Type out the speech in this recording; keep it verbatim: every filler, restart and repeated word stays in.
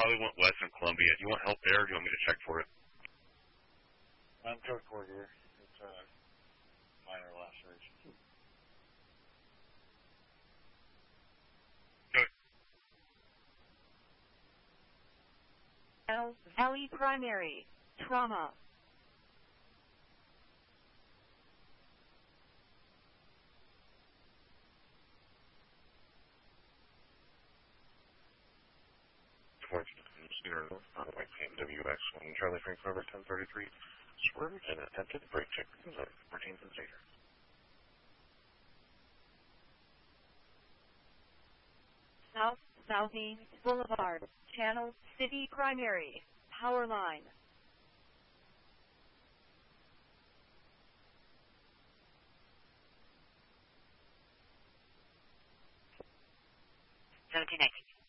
probably went west in Columbia. Do you want help there, or do you want me to check for it? I'm code four here. It's a minor laceration. Good. L. Valley Primary. Trauma. W X one Charlie Frank Forever ten thirty-three. Swerved and attempted brake check. Retains and stator. South Southeast Boulevard. Channel City Primary. Power line. seventeen nineteen.